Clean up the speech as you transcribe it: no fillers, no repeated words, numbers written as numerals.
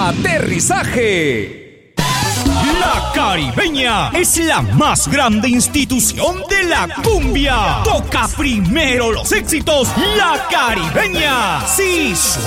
Aterrizaje. La Caribeña es la más grande institución de la cumbia. Toca primero los éxitos. La Caribeña. Sí,